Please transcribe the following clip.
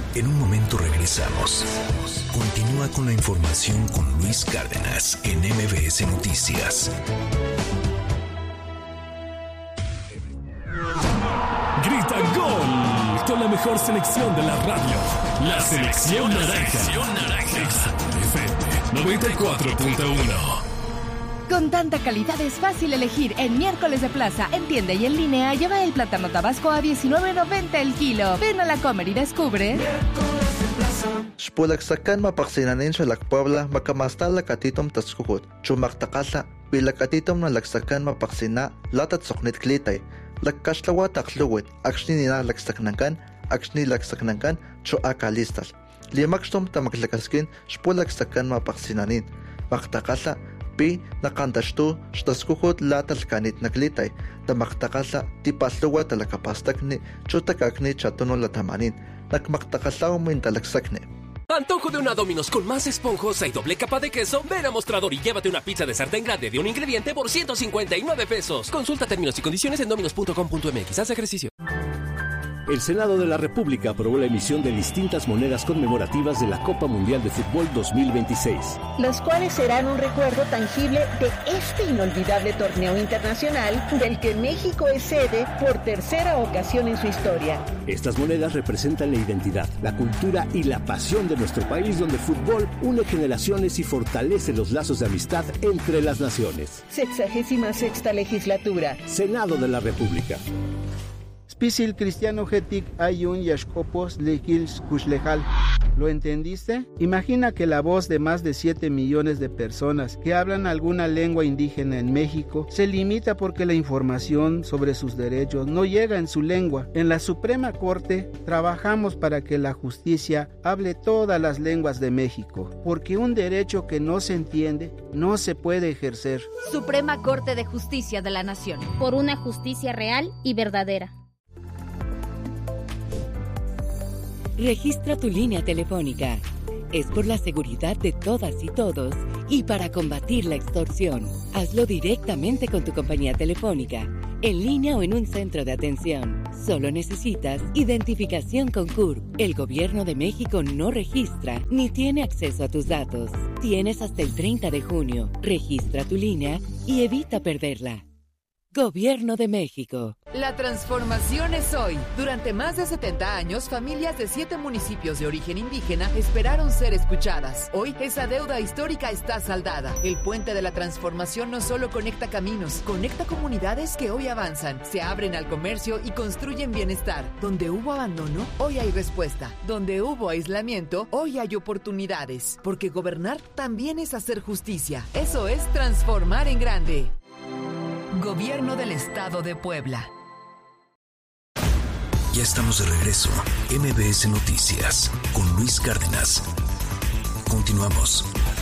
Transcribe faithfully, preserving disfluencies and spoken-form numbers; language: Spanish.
En un momento regresamos. Continúa con la información con Luis Cárdenas en M B S Noticias. Grita gol con la mejor selección de la radio. La selección naranja. F M noventa y cuatro punto uno. Con tanta calidad es fácil elegir. En Miércoles de Plaza, en tienda y en línea, lleva el plátano tabasco a diecinueve noventa el kilo. Ven a la Comer y descubre. Miércoles de Plaza. Xpulaksakan mapaksinanin sa Lakpuebla, makamastal lakatitom taskuhut. Chumaktakasa, bilakatitom na laksakan mapaksina, latat soknit klitay. Lakkashlawa takluwit, akshni nina laksaknankan, akshni laksaknankan, cho akalistas. Limakstom tamaklakaskin, xpulaksakan mapaksinanin. Maktakasa, pi nakantashtu xtaskuhut latal kanit naklitay tamaktakasa tipasluwa talakapastakni chutakakni chatuno latamanin nakmaktakasao min talaksakni. Antojo de una Domino's con más esponjosa y doble capa de queso. Ven a Mostrador y llévate una pizza de sartén grande de un ingrediente por ciento cincuenta y nueve pesos. Consulta términos y condiciones en dominos punto com punto m x. Haz ejercicio. El Senado de la República aprobó la emisión de distintas monedas conmemorativas de la Copa Mundial de Fútbol dos mil veintiséis. Las cuales serán un recuerdo tangible de este inolvidable torneo internacional del que México es sede por tercera ocasión en su historia. Estas monedas representan la identidad, la cultura y la pasión de nuestro país, donde el fútbol une generaciones y fortalece los lazos de amistad entre las naciones. Sexagésima sexta legislatura. Senado de la República. Spisil cristiano getik ayun yashkopos lehils kushlejal. ¿Lo entendiste? Imagina que la voz de más de siete millones de personas que hablan alguna lengua indígena en México se limita porque la información sobre sus derechos no llega en su lengua. En la Suprema Corte trabajamos para que la justicia hable todas las lenguas de México, porque un derecho que no se entiende no se puede ejercer. Suprema Corte de Justicia de la Nación. Por una justicia real y verdadera. Registra tu línea telefónica. Es por la seguridad de todas y todos y para combatir la extorsión. Hazlo directamente con tu compañía telefónica, en línea o en un centro de atención. Solo necesitas identificación con C U R P. El Gobierno de México no registra ni tiene acceso a tus datos. Tienes hasta el treinta de junio. Registra tu línea y evita perderla. Gobierno de México. La transformación es hoy. Durante más de setenta años, familias de siete municipios de origen indígena esperaron ser escuchadas. Hoy, esa deuda histórica está saldada. El puente de la transformación no solo conecta caminos, conecta comunidades que hoy avanzan, se abren al comercio y construyen bienestar. Donde hubo abandono, hoy hay respuesta. Donde hubo aislamiento, hoy hay oportunidades. Porque gobernar también es hacer justicia. Eso es transformar en grande. Gobierno del Estado de Puebla. Ya estamos de regreso. M B S Noticias con Luis Cárdenas. Continuamos.